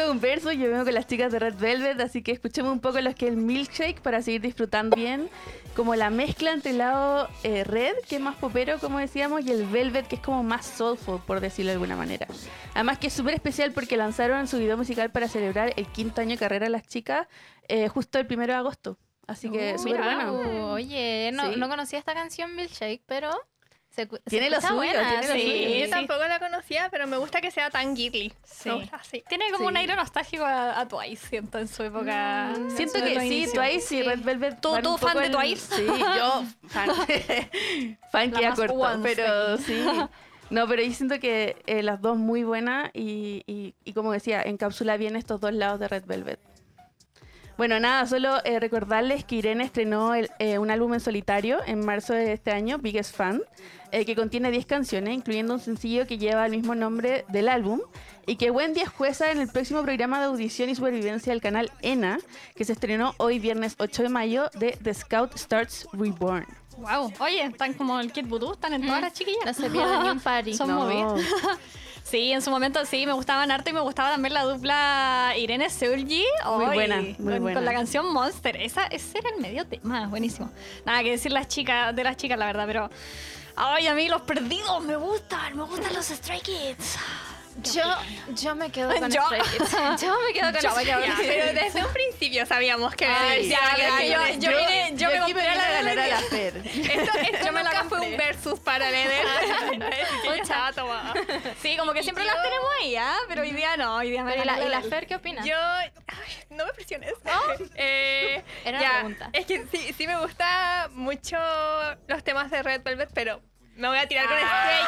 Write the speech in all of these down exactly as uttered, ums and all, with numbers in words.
es un verso, yo vengo con las chicas de Red Velvet, así que escuchemos un poco lo que es el milkshake para seguir disfrutando bien, como la mezcla entre el lado eh, Red, que es más popero, como decíamos, y el Velvet, que es como más soulful, por decirlo de alguna manera. Además que es súper especial porque lanzaron su video musical para celebrar el quinto año de carrera de las chicas, eh, justo el primero de agosto. Así que Uh, súper mira, bueno. uh, oye, no, Sí. no conocía esta canción Milkshake, pero se, cu- se Tiene lo escucha suyo, buena, tiene lo sí. suyo. Sí, Sí. tampoco la conocía, pero me gusta que sea tan girly. Sí. Me gusta así. Tiene como Sí. un aire nostálgico a, a Twice, siento, en su época. Mm, Siento en que los sí, inicios. Twice y Red Velvet. ¿Tú- van tú un fan poco de en- Twice? Sí, yo fan. fan que La ya más cortó, once. pero sí. No, pero yo siento que eh, las dos muy buenas y, y, y como decía, encapsula bien estos dos lados de Red Velvet. Bueno, nada, solo eh, recordarles que Irene estrenó el, eh, un álbum en solitario en marzo de este año, Biggest Fan, eh, que contiene diez canciones, incluyendo un sencillo que lleva el mismo nombre del álbum, y que Wendy es jueza en el próximo programa de audición y supervivencia del canal ENA, que se estrenó hoy viernes ocho de mayo de The Scout Starts Reborn. Wow. Oye, están como el Kid Voodoo, están en todas Mm, las chiquillas. no se pierden ni un party. Son No. movidas. Sí, en su momento sí, me gustaban harto y me gustaba también la dupla Irene Seulgi. Muy Ay, buena, muy con, buena. con la canción Monster. Esa, ese era el medio tema, buenísimo. Nada que decir las chicas, de las chicas, la verdad, pero... Ay, a mí los perdidos me gustan, me gustan los Stray Kids. Yo, yo me quedo con Yo. Stray Kids. Yo me quedo con Yo me Stray quedo Kids. con- Pero desde un principio sabíamos que Ay, ya, sí, ya, yo- ya, yo vine- yo me aquí compré vine la a ganar a D V D. la Fer. Esto, esto Yo me la nunca fue compré. un versus para Leder. Yo estaba tomada. Sí, como que siempre yo- las tenemos ahí, ¿ah? Pero hoy día no, hoy día me Pero ¿y la, gané y la del- Fer qué opina? Yo... Ay, no me presiones. Eh, Era una ya, pregunta. Es que sí, sí me gusta mucho los temas de Red Velvet, pero me voy a tirar con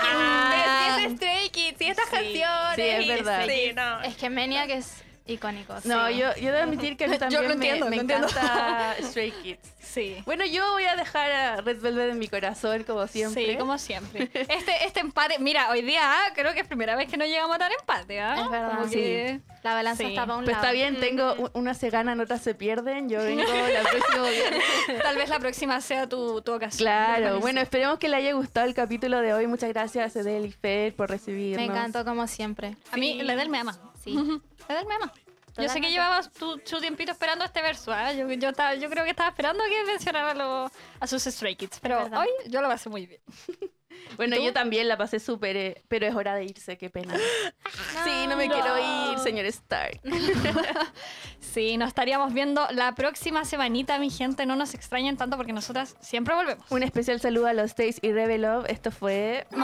Ah. Stray Kids. Pero sí es Stray Kids, y estas Sí. canciones. Sí, es y- verdad. Sí, no. Es que Maniac es icónico. No, sí. yo, yo debo admitir que a mí Yo también lo me- entiendo, me, lo entiendo. encanta Stray Kids. Sí. Bueno, yo voy a dejar a Red Velvet en mi corazón, como siempre. Sí, como siempre. Este, este empate, mira, hoy día ah, creo que es primera vez que no llegamos a dar empate, ¿ah? Es verdad. Como que- La balanza Sí. está para un Pues lado. está bien, tengo u- unas se ganan, otras se pierden. Yo vengo la próxima viernes. Tal vez la próxima sea tu, tu ocasión. Claro, bueno, esperemos que le haya gustado el capítulo de hoy. Muchas gracias a Edel y Fer por recibirnos. Me encantó como siempre. A mí, Ledel me ama. Sí. Ledel me ama. Yo sé Totalmente. que llevabas tu, tu tiempito esperando este verso, ¿ah? yo, yo, estaba- yo creo que estaba esperando que mencionara lo- a sus Stray Kids, pero Es verdad. hoy yo lo pasé muy bien. Bueno, ¿Tú? yo también la pasé súper, eh, pero es hora de irse, qué pena. sí, no me quiero ir, señor Stark. Sí, nos estaríamos viendo la próxima semanita, mi gente. No nos extrañen tanto porque nosotras siempre volvemos. Un especial saludo a los Stays y Rebel Love. Esto fue...